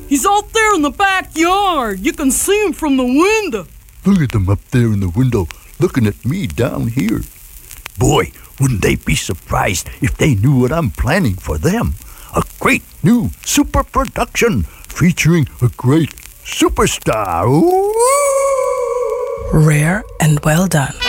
He's out there in the backyard. You can see him from the window. Look at them up there in the window, looking at me down here. Boy, wouldn't they be surprised if they knew what I'm planning for them? A great new super production featuring a great superstar. Ooh! Rare and well done.